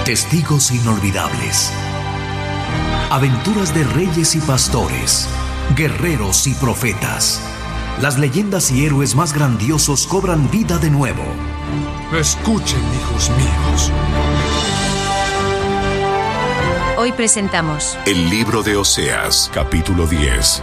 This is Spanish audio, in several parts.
Testigos inolvidables. Aventuras de reyes y pastores, guerreros y profetas. Las leyendas y héroes más grandiosos cobran vida de nuevo. Escuchen, hijos míos. Hoy presentamos El libro de Oseas, capítulo 10.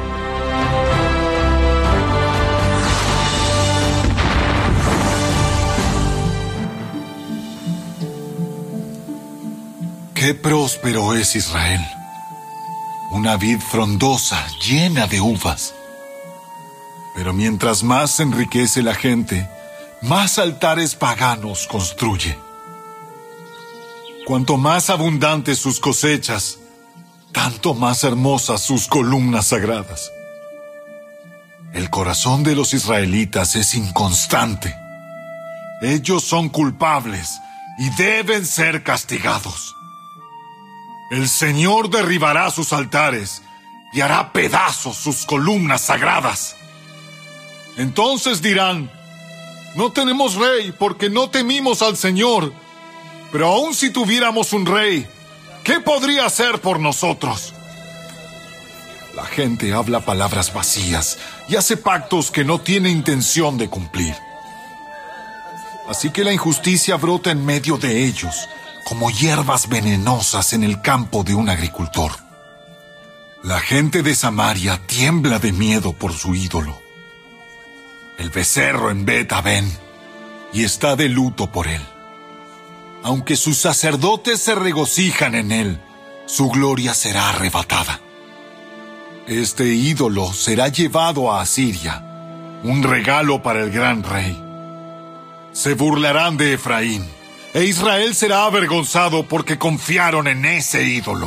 ¡Qué próspero es Israel! Una vid frondosa, llena de uvas. Pero mientras más se enriquece la gente, más altares paganos construye. Cuanto más abundantes sus cosechas, tanto más hermosas sus columnas sagradas. El corazón de los israelitas es inconstante. Ellos son culpables y deben ser castigados. El Señor derribará sus altares y hará pedazos sus columnas sagradas. Entonces dirán: no tenemos rey porque no temimos al Señor. Pero aun si tuviéramos un rey, ¿qué podría hacer por nosotros? La gente habla palabras vacías y hace pactos que no tiene intención de cumplir. Así que la injusticia brota en medio de ellos, como hierbas venenosas en el campo de un agricultor. La gente de Samaria tiembla de miedo por su ídolo, el becerro en Bet-Aven, y está de luto por él. Aunque sus sacerdotes se regocijan en él, su gloria será arrebatada. Este ídolo será llevado a Asiria, un regalo para el gran rey. Se burlarán de Efraín, e Israel será avergonzado porque confiaron en ese ídolo.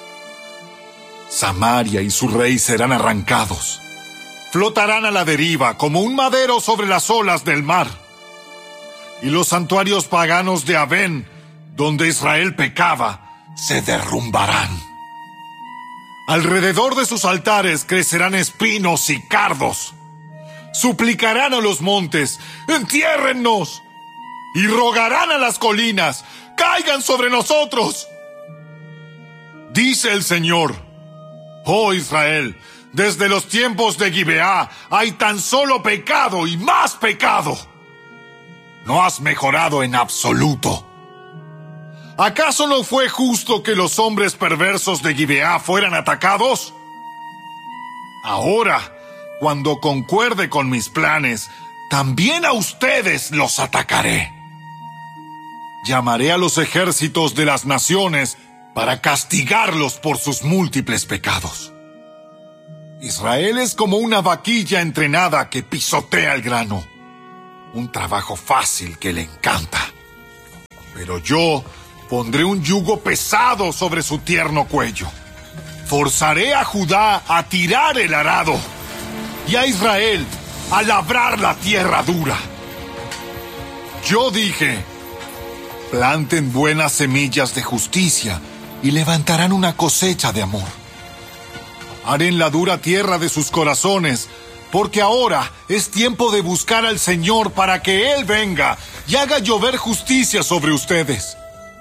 Samaria y su rey serán arrancados. Flotarán a la deriva como un madero sobre las olas del mar. Y los santuarios paganos de Avén, donde Israel pecaba, se derrumbarán. Alrededor de sus altares crecerán espinos y cardos. Suplicarán a los montes: entiérrennos. Y rogarán a las colinas: caigan sobre nosotros. Dice el Señor: oh Israel, desde los tiempos de Gibeá hay tan solo pecado y más pecado. No has mejorado en absoluto. ¿Acaso no fue justo que los hombres perversos de Gibeá fueran atacados? Ahora, cuando concuerde con mis planes, también a ustedes los atacaré. Llamaré a los ejércitos de las naciones para castigarlos por sus múltiples pecados. Israel es como una vaquilla entrenada que pisotea el grano. Un trabajo fácil que le encanta. Pero yo pondré un yugo pesado sobre su tierno cuello. Forzaré a Judá a tirar el arado y a Israel a labrar la tierra dura. Yo dije: planten buenas semillas de justicia y levantarán una cosecha de amor. Harén la dura tierra de sus corazones, porque ahora es tiempo de buscar al Señor para que Él venga y haga llover justicia sobre ustedes.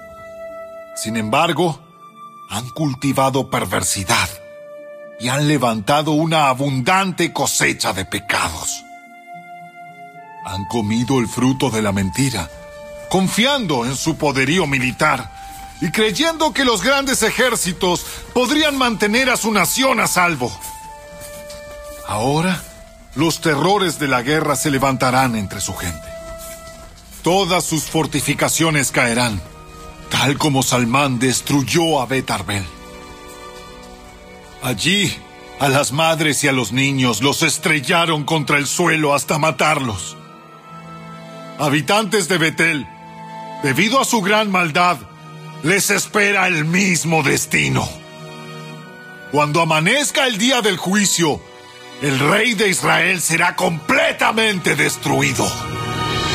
Sin embargo, han cultivado perversidad y han levantado una abundante cosecha de pecados. Han comido el fruto de la mentira, confiando en su poderío militar y creyendo que los grandes ejércitos podrían mantener a su nación a salvo. Ahora, los terrores de la guerra se levantarán entre su gente. Todas sus fortificaciones caerán, tal como Salmán destruyó a Bet-Arbel. Allí, a las madres y a los niños los estrellaron contra el suelo hasta matarlos. Habitantes de Betel, debido a su gran maldad, les espera el mismo destino. Cuando amanezca el día del juicio, el rey de Israel será completamente destruido.